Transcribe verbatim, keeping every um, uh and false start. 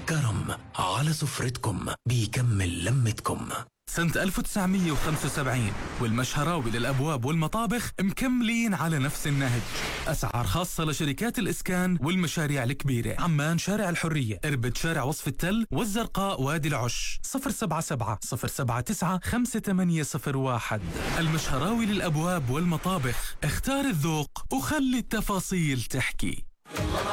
كرم على سفرتكم بيكمل لمتكم. سنة ألف وتسعمية وخمسة وسبعين والمشهراوي للأبواب والمطابخ مكملين على نفس النهج. أسعار خاصة لشركات الإسكان والمشاريع الكبيرة. عمان شارع الحرية، إربد شارع وصف التل، والزرقاء وادي العش. صفر سبعة سبعة صفر سبعة تسعة خمسة ثمانية صفر واحد. المشهراوي للأبواب والمطابخ، اختار الذوق وخلي التفاصيل تحكي.